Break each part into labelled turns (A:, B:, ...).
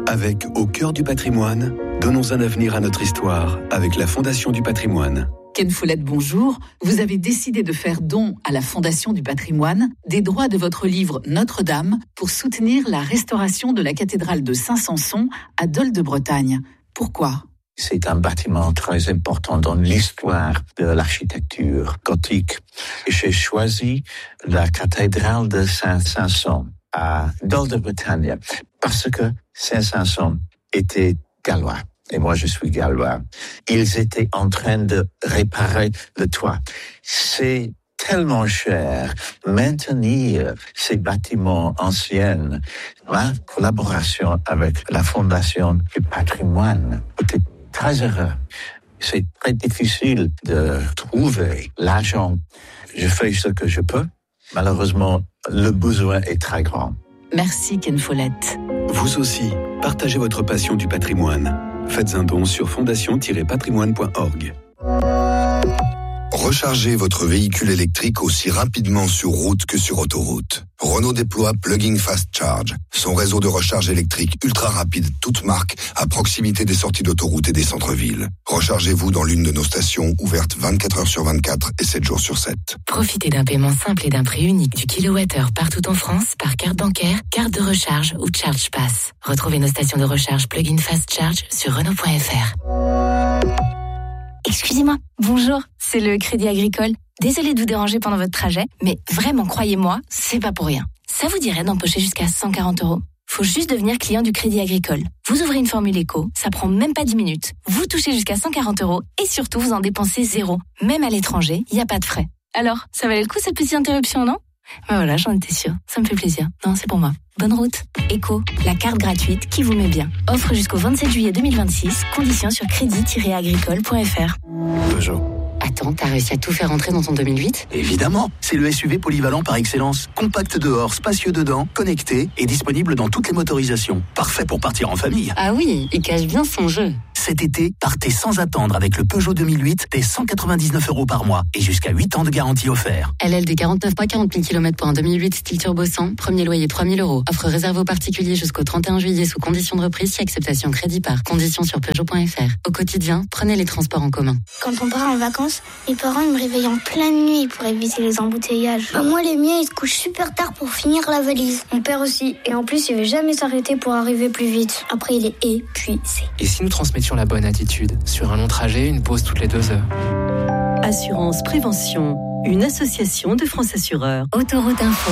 A: Avec Au cœur du patrimoine, donnons un avenir à notre histoire avec la Fondation du patrimoine.
B: Ken Follett, bonjour. Vous avez décidé de faire don à la Fondation du patrimoine des droits de votre livre Notre-Dame pour soutenir la restauration de la cathédrale de Saint-Sanson à Dol de Bretagne. Pourquoi ?
C: C'est un bâtiment très important dans l'histoire de l'architecture gothique. J'ai choisi la cathédrale de Saint-Sanson à Dol de Bretagne parce que Saint-Sanson était gallois. Et moi, je suis gallois. Ils étaient en train de réparer le toit. C'est tellement cher maintenir ces bâtiments anciens. Ma collaboration avec la Fondation du patrimoine était très heureux. C'est très difficile de trouver l'argent. Je fais ce que je peux. Malheureusement, le besoin est très grand.
B: Merci Ken Follett.
A: Vous aussi, partagez votre passion du patrimoine. Faites un don sur fondation-patrimoine.org.
D: Rechargez votre véhicule électrique aussi rapidement sur route que sur autoroute. Renault déploie Plug-in Fast Charge, son réseau de recharge électrique ultra rapide, toute marque, à proximité des sorties d'autoroute et des centres-villes. Rechargez-vous dans l'une de nos stations ouvertes 24 heures sur 24 et 7 jours sur 7.
E: Profitez d'un paiement simple et d'un prix unique du kilowattheure partout en France par carte bancaire, carte de recharge ou Charge Pass. Retrouvez nos stations de recharge Plug-in Fast Charge sur Renault.fr.
F: Excusez-moi, bonjour, c'est le Crédit Agricole. Désolée de vous déranger pendant votre trajet, mais vraiment, croyez-moi, c'est pas pour rien. Ça vous dirait d'empocher jusqu'à 140 €? Faut juste devenir client du Crédit Agricole. Vous ouvrez une formule éco, ça prend même pas 10 minutes. Vous touchez jusqu'à 140 € et surtout, vous en dépensez zéro. Même à l'étranger, il n'y a pas de frais. Alors, ça valait le coup cette petite interruption, non ? Ben voilà, j'en étais sûre. Ça me fait plaisir. Non, c'est pour moi. Bonne route. Éco, la carte gratuite qui vous met bien. Offre jusqu'au 27 juillet 2026. Conditions sur crédit-agricole.fr.
G: Peugeot.
E: Attends, t'as réussi à tout faire rentrer dans ton 2008 ?
G: Évidemment, c'est le SUV polyvalent par excellence. Compact dehors, spacieux dedans, connecté et disponible dans toutes les motorisations. Parfait pour partir en famille.
E: Ah oui, il cache bien son jeu.
G: Cet été, partez sans attendre avec le Peugeot 2008 dès 199 € par mois et jusqu'à 8 ans de garantie offert.
E: LLD 49 mois, 40 000 km pour un 2008 style turbo 100, premier loyer 3 000 €. Offre réservée aux particuliers jusqu'au 31 juillet sous condition de reprise si acceptation crédit par. Conditions sur Peugeot.fr. Au quotidien, prenez les transports en commun.
H: Quand on part en vacances, mes parents ils me réveillent en pleine nuit pour éviter les embouteillages. Moi, les miens, ils se couchent super tard pour finir la valise. Mon père aussi. Et en plus, il veut jamais s'arrêter pour arriver plus vite. Après, il est épuisé.
I: Et si nous transmettions la bonne attitude ? Sur un long trajet, une pause toutes les 2 heures.
J: Assurance Prévention, une association de France Assureurs.
F: Autoroute Info.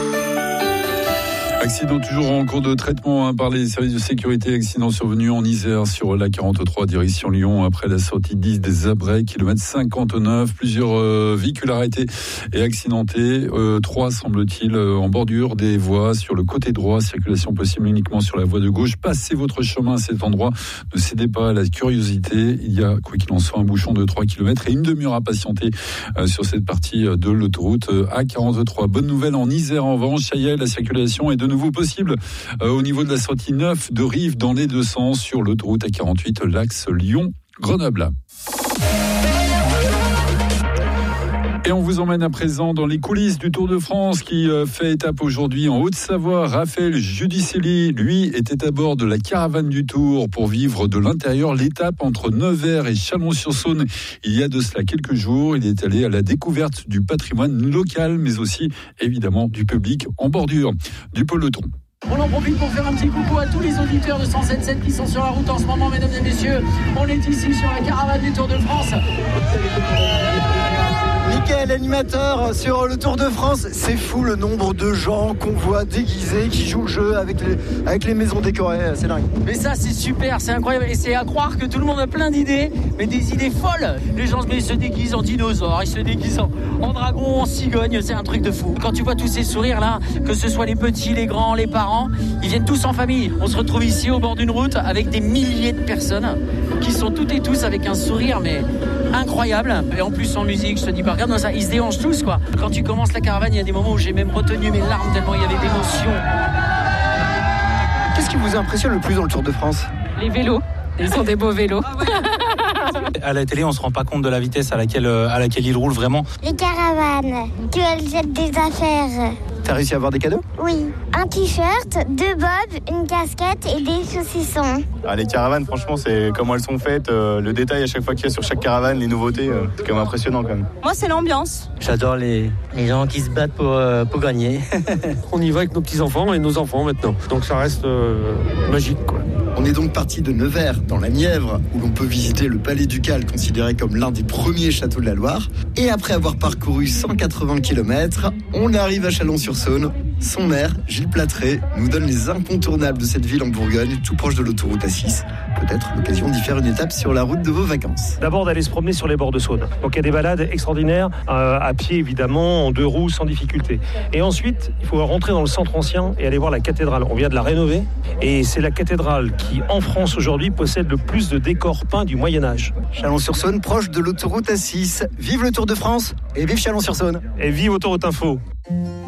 K: Accident toujours en cours de traitement par les services de sécurité. Accident survenu en Isère sur la 43 direction Lyon après la sortie 10 des Abrets, kilomètre 59. Plusieurs véhicules arrêtés et accidentés. 3 semble-t-il en bordure des voies sur le côté droit. Circulation possible uniquement sur la voie de gauche. Passez votre chemin à cet endroit. Ne cédez pas à la curiosité. Il y a, quoi qu'il en soit, un bouchon de 3 km et une demi-heure à patienter sur cette partie de l'autoroute A43. Bonne nouvelle en Isère en revanche. Ça y est, la circulation est de nouveau possible au niveau de la sortie 9 de Rive dans les deux sens sur l'autoroute A48, l'axe Lyon-Grenoble. Et on vous emmène à présent dans les coulisses du Tour de France qui fait étape aujourd'hui en Haute-Savoie. Raphaël Giudicelli, lui, était à bord de la caravane du Tour pour vivre de l'intérieur l'étape entre Nevers et Chalon-sur-Saône. Il y a de cela quelques jours, il est allé à la découverte du patrimoine local, mais aussi évidemment du public en bordure du peloton.
L: On en profite pour faire un petit coucou à tous les auditeurs de 107.7 qui sont sur la route en ce moment, mesdames et messieurs. On est ici sur la caravane du Tour de France.
M: Mickaël, animateur sur le Tour de France. C'est fou le nombre de gens qu'on voit déguisés, qui jouent le jeu avec les maisons décorées, c'est dingue.
L: Mais ça c'est super, c'est incroyable. Et c'est à croire que tout le monde a plein d'idées, mais des idées folles. Les gens se déguisent en dinosaures, ils se déguisent en dragon, en cigogne, c'est un truc de fou. Quand tu vois tous ces sourires là, que ce soit les petits, les grands, les parents, ils viennent tous en famille. On se retrouve ici au bord d'une route avec des milliers de personnes qui sont toutes et tous avec un sourire mais incroyable. Et en plus en musique, je te dis pas, regarde ça, ils se déhanchent tous quoi. Quand tu commences la caravane, il y a des moments où j'ai même retenu mes larmes tellement il y avait d'émotion.
M: Qu'est-ce qui vous impressionne le plus dans le Tour de France ?
N: Les vélos. Ils sont des beaux vélos.
O: À la télé, on se rend pas compte de la vitesse à laquelle ils roulent vraiment.
H: Les caravanes, tu elles jettent des affaires.
M: T'as réussi à avoir des cadeaux?
H: Oui. Un t-shirt, 2 bobs, une casquette et des saucissons.
P: Les caravanes, franchement, c'est comment elles sont faites, le détail à chaque fois qu'il y a sur chaque caravane, les nouveautés, c'est quand même impressionnant quand même.
Q: Moi, c'est l'ambiance.
R: J'adore les gens qui se battent pour gagner.
S: On y va avec nos petits-enfants et nos enfants maintenant. Donc ça reste magique, quoi.
T: On est donc parti de Nevers, dans la Nièvre, où l'on peut visiter le Palais Ducal, considéré comme l'un des premiers châteaux de la Loire. Et après avoir parcouru 180 km, on arrive à Chalon-sur-Saône. Son maire, Gilles Platré, nous donne les incontournables de cette ville en Bourgogne, tout proche de l'autoroute A6. Peut-être l'occasion d'y faire une étape sur la route de vos vacances.
S: D'abord d'aller se promener sur les bords de Saône. Donc il y a des balades extraordinaires, à pied évidemment, en 2 roues, sans difficulté. Et ensuite, il faut rentrer dans le centre ancien et aller voir la cathédrale. On vient de la rénover et c'est la cathédrale qui, en France aujourd'hui, possède le plus de décors peints du Moyen-Âge.
M: Chalon-sur-Saône, proche de l'autoroute A6. Vive le Tour de France et vive Chalon-sur-Saône.
S: Et vive Autoroute Info.